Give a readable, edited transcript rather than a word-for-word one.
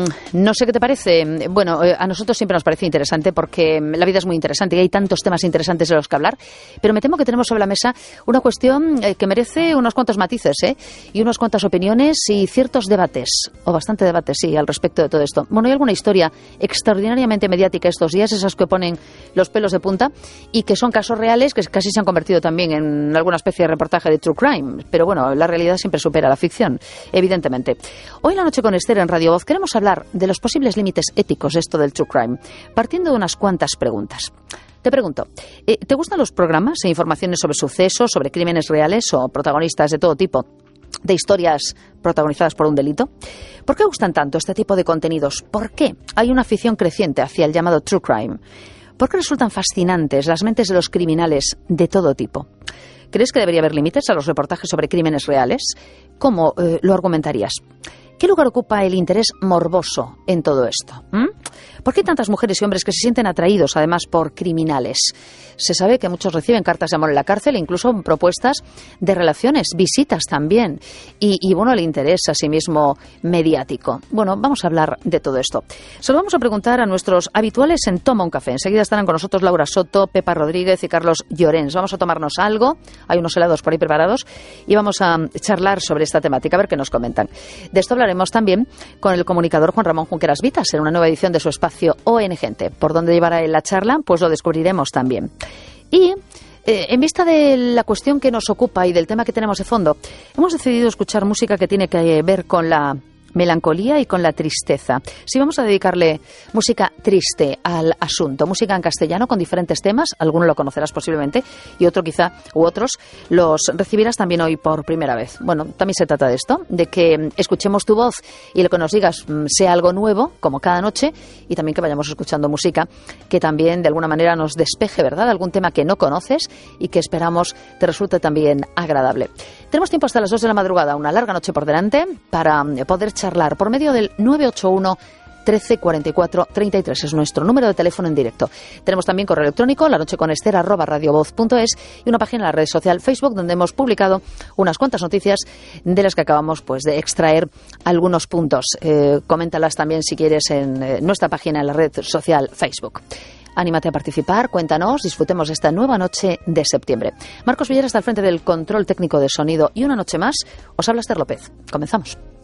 No sé qué te parece. Bueno, a nosotros siempre nos parece interesante porque la vida es muy interesante y hay tantos temas interesantes de los que hablar, pero me temo que tenemos sobre la mesa una cuestión que merece unos cuantos matices, y unas cuantas opiniones y ciertos debates, o bastante debates, sí, al respecto de todo esto. Bueno, hay alguna historia extraordinariamente mediática estos días, esas que ponen los pelos de punta y que son casos reales que casi se han convertido también en alguna especie de reportaje de true crime, pero bueno, la realidad siempre supera la ficción, evidentemente. Hoy en La Noche con Esther en Radio Voz queremos hablar de los posibles límites éticos de esto del true crime, partiendo de unas cuantas preguntas. Te pregunto, ¿te gustan los programas e informaciones sobre sucesos, sobre crímenes reales o protagonistas de todo tipo, de historias protagonizadas por un delito? ¿Por qué gustan tanto este tipo de contenidos? ¿Por qué hay una afición creciente hacia el llamado true crime? ¿Por qué resultan fascinantes las mentes de los criminales de todo tipo? ¿Crees que debería haber límites a los reportajes sobre crímenes reales? ¿Cómo lo argumentarías? ¿Qué lugar ocupa el interés morboso en todo esto? ¿Por qué hay tantas mujeres y hombres que se sienten atraídos, además, por criminales? Se sabe que muchos reciben cartas de amor en la cárcel e incluso propuestas de relaciones, visitas también. Y bueno, el interés asimismo mediático. Bueno, vamos a hablar de todo esto. Se lo vamos a preguntar a nuestros habituales en Toma un Café. Enseguida estarán con nosotros Laura Soto, Pepa Rodríguez y Carlos Llorens. Vamos a tomarnos algo, hay unos helados por ahí preparados, y vamos a charlar sobre esta temática, a ver qué nos comentan. De esto hablaremos también con el comunicador Juan Ramón Junqueras Vitas en una nueva edición de su espacio ON Gente. ¿Por dónde llevará él la charla? Pues lo descubriremos también. Y en vista de la cuestión que nos ocupa y del tema que tenemos de fondo, hemos decidido escuchar música que tiene que ver con la melancolía y con la tristeza. Sí, vamos a dedicarle música triste al asunto, música en castellano con diferentes temas, alguno lo conocerás posiblemente y otro quizá, u otros, los recibirás también hoy por primera vez. Bueno, también se trata de esto, de que escuchemos tu voz y lo que nos digas sea algo nuevo, como cada noche, y también que vayamos escuchando música que también de alguna manera nos despeje, ¿verdad?, algún tema que no conoces y que esperamos te resulte también agradable. Tenemos tiempo hasta las 2 de la madrugada, una larga noche por delante, para poder charlar por medio del 981 13 44 33. Es nuestro número de teléfono en directo. Tenemos también correo electrónico, lanocheconester@radiovoz.es, y una página en la red social Facebook donde hemos publicado unas cuantas noticias de las que acabamos de extraer algunos puntos. Coméntalas también si quieres en nuestra página en la red social Facebook. Anímate a participar, cuéntanos, disfrutemos esta nueva noche de septiembre. Marcos Villera está al frente del control técnico de sonido y una noche más os habla Esther López. Comenzamos.